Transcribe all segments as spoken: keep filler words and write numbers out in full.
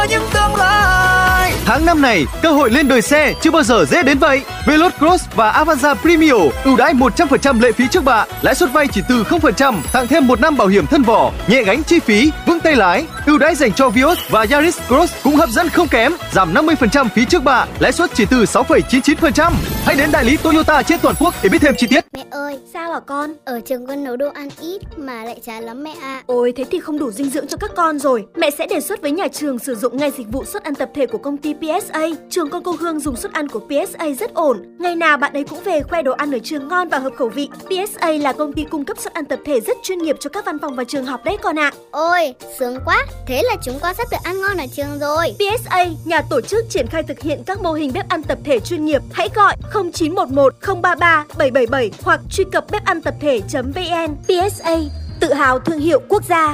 những tương lai. Tháng năm này, cơ hội lên đời xe chưa bao giờ dễ đến vậy. Veloz Cross và Avanza Premio ưu đãi một trăm phần trăm lệ phí trước bạ, lãi suất vay chỉ từ không phần trăm, tặng thêm một năm bảo hiểm thân vỏ, nhẹ gánh chi phí, vững tay lái. Ưu đãi dành cho Vios và Yaris Cross cũng hấp dẫn không kém, giảm năm mươi phần trăm phí trước bạ, lãi suất chỉ từ sáu phẩy chín chín phần trăm. Hãy đến đại lý Toyota trên toàn quốc để biết thêm chi tiết. Mẹ ơi, sao hả con? Ở trường con nấu đồ ăn ít mà lại chán lắm mẹ ạ. Ôi, thế thì không đủ dinh dưỡng cho các con rồi. Mẹ sẽ đề xuất với nhà trường sử dụng ngay dịch vụ suất ăn tập thể của công ty pê ét a. Trường con cô Hương dùng suất ăn của pê ét a rất ổn. Ngày nào bạn ấy cũng về khoe đồ ăn ở trường ngon và hợp khẩu vị. pê ét a là công ty cung cấp suất ăn tập thể rất chuyên nghiệp cho các văn phòng và trường học đấy con ạ. Ôi, sướng quá. Thế là chúng con sắp được ăn ngon ở trường rồi. pê ét a, nhà tổ chức triển khai thực hiện các mô hình bếp ăn tập thể chuyên nghiệp. Hãy gọi không chín một một không ba ba bảy bảy bảy hoặc truy cập bếp ăn tập thể chấm vn. pê ét a, tự hào thương hiệu quốc gia.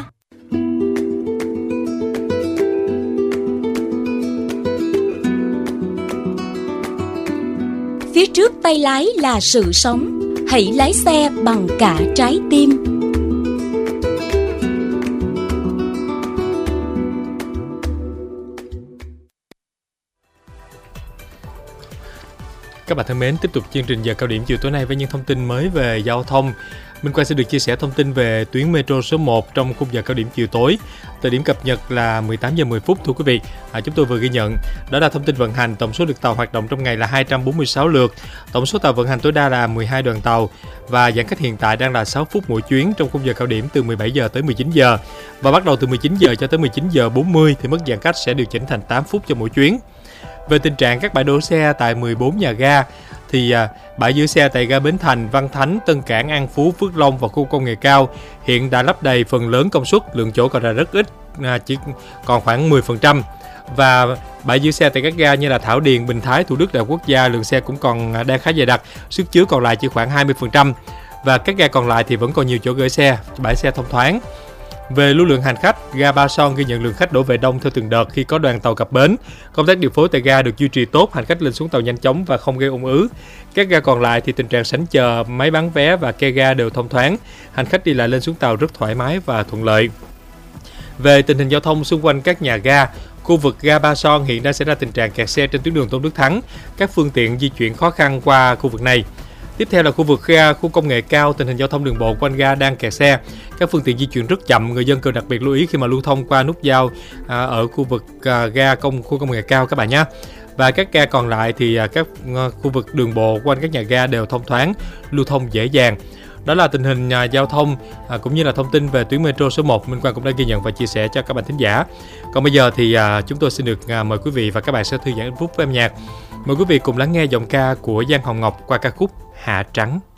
Phía trước tay lái là sự sống, hãy lái xe bằng cả trái tim. Các bạn thân mến, tiếp tục chương trình giờ cao điểm chiều tối nay với những thông tin mới về giao thông. Minh Quang sẽ được chia sẻ thông tin về tuyến metro số một trong khung giờ cao điểm chiều tối. Thời điểm cập nhật là mười tám giờ mười phút thưa quý vị. À, chúng tôi vừa ghi nhận đó là thông tin vận hành. Tổng số lượt tàu hoạt động trong ngày là hai trăm bốn mươi sáu lượt. Tổng số tàu vận hành tối đa là mười hai đoàn tàu và giãn cách hiện tại đang là sáu phút mỗi chuyến trong khung giờ cao điểm từ mười bảy giờ tới mười chín giờ. Và bắt đầu từ mười chín giờ cho tới mười chín giờ bốn mươi thì mức giãn cách sẽ điều chỉnh thành tám phút cho mỗi chuyến. Về tình trạng các bãi đỗ xe tại mười bốn nhà ga thì à, bãi giữ xe tại ga Bến Thành, Văn Thánh, Tân Cảng, An Phú, Phước Long và khu công nghệ cao hiện đã lấp đầy phần lớn công suất, lượng chỗ còn là rất ít, à, chỉ còn khoảng mười phần trăm. Và bãi giữ xe tại các ga như là Thảo Điền, Bình Thái, Thủ Đức, Đại học Quốc gia lượng xe cũng còn đang khá dày đặc, sức chứa còn lại chỉ khoảng hai mươi phần trăm. Và các ga còn lại thì vẫn còn nhiều chỗ gửi xe, bãi xe thông thoáng. Về lưu lượng hành khách, ga Ba Son ghi nhận lượng khách đổ về đông theo từng đợt khi có đoàn tàu cập bến. Công tác điều phối tại ga được duy trì tốt, hành khách lên xuống tàu nhanh chóng và không gây ùn ứ. Các ga còn lại thì tình trạng sảnh chờ, máy bán vé và ke ga đều thông thoáng. Hành khách đi lại lên xuống tàu rất thoải mái và thuận lợi. Về tình hình giao thông xung quanh các nhà ga, khu vực ga Ba Son hiện đang xảy ra tình trạng kẹt xe trên tuyến đường Tôn Đức Thắng. Các phương tiện di chuyển khó khăn qua khu vực này. Tiếp theo là khu vực ga khu công nghệ cao, tình hình giao thông đường bộ quanh ga đang kẹt xe. Các phương tiện di chuyển rất chậm, người dân cần đặc biệt lưu ý khi mà lưu thông qua nút giao à, ở khu vực à, ga công khu công nghệ cao các bạn nhé. Và các ga còn lại thì à, các à, khu vực đường bộ quanh các nhà ga đều thông thoáng, lưu thông dễ dàng. Đó là tình hình à, giao thông à, cũng như là thông tin về tuyến metro số một Minh Quang cũng đã ghi nhận và chia sẻ cho các bạn thính giả. Còn bây giờ thì à, chúng tôi xin được à, mời quý vị và các bạn sẽ thư giãn phút với âm nhạc. Mời quý vị cùng lắng nghe giọng ca của Giang Hồng Ngọc qua ca khúc Hạ Trắng.